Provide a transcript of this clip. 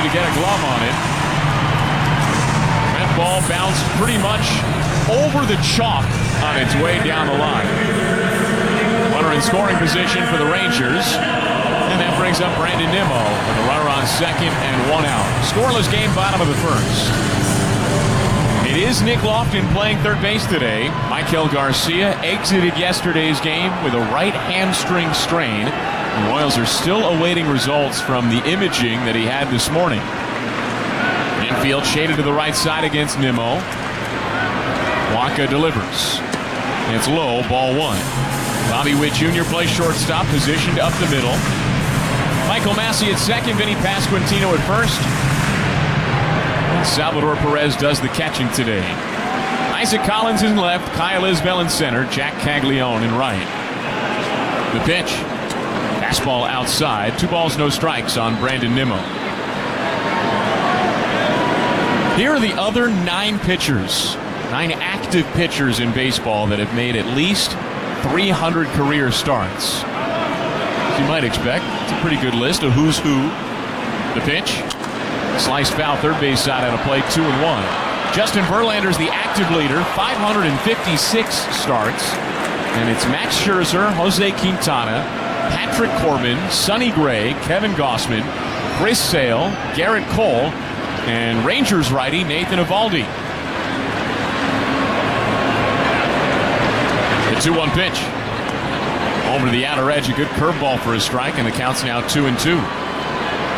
to get a glove on it. That ball bounced pretty much over the chalk on its way down the line. Runner in scoring position for the Rangers. And that brings up Brandon Nimmo with a runner on second and one out. Scoreless game, bottom of the first. It is Nick Lofton playing third base today. Michael Garcia exited yesterday's game with a right hamstring strain. The Royals are still awaiting results from the imaging that he had this morning. Infield shaded to the right side against Nimmo. Wacha delivers. It's low, ball one. Bobby Witt Jr. plays shortstop, positioned up the middle. Michael Massey at second, Vinny Pasquantino at first. Salvador Perez does the catching today. Isaac Collins in left, Kyle Isbell in center, Jack Caglione in right. The pitch. Fastball outside. 2 balls, no strikes on Brandon Nimmo. Here are the other 9 pitchers, 9 active pitchers in baseball that have made at least 300 career starts. As you might expect, it's a pretty good list of who's who. The pitch. Sliced foul, third base side out of play, 2-1. Justin Verlander's the active leader, 556 starts. And it's Max Scherzer, Jose Quintana, Patrick Corbin, Sonny Gray, Kevin Gausman, Chris Sale, Garrett Cole, and Rangers righty Nathan Eovaldi. The 2-1 pitch. Over to the outer edge, a good curveball for a strike, and the count's now 2-2.